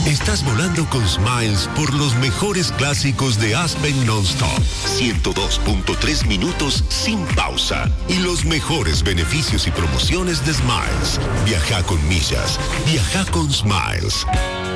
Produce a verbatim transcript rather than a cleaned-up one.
Estás volando con Smiles por los mejores clásicos de Aspen Nonstop. ciento dos punto tres minutos sin pausa. Y los mejores beneficios y promociones de Smiles. Viaja con millas. Viaja con Smiles.